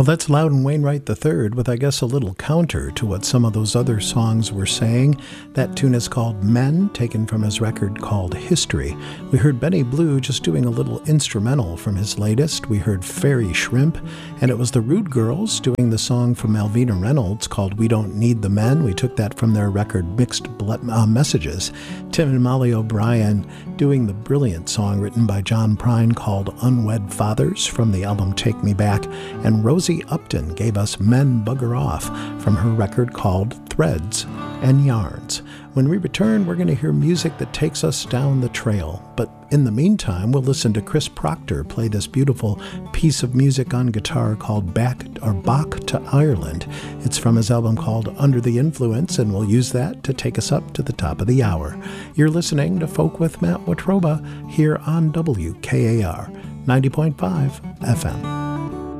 Well, that's Loudon Wainwright III with, I guess, a little counter to what some of those other songs were saying. That tune is called Men, taken from his record called History. We heard Benny Blue just doing a little instrumental from his latest. We heard Fairy Shrimp, and it was the Rude Girls doing the song from Malvina Reynolds called We Don't Need the Men. We took that from their record Mixed Messages. Tim and Molly O'Brien doing the brilliant song written by John Prine called Unwed Fathers from the album Take Me Back, and Rosie Upton gave us Men Bugger Off from her record called Threads and Yarns. When we return, we're going to hear music that takes us down the trail. But in the meantime, we'll listen to Chris Proctor play this beautiful piece of music on guitar called Bach to Ireland. It's from his album called Under the Influence, and we'll use that to take us up to the top of the hour. You're listening to Folk with Matt Watroba here on WKAR 90.5 FM.